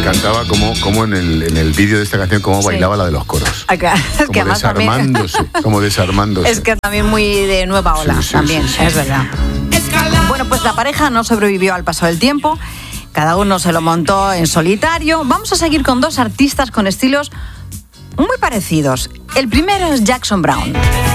encantaba como en el vídeo de esta canción, cómo bailaba la de los coros. Es que como desarmándose. Es que también muy de nueva ola, también, es verdad. Bueno, pues la pareja no sobrevivió al paso del tiempo. Cada uno se lo montó en solitario. Vamos a seguir con dos artistas con estilos muy parecidos. El primero es Jackson Browne.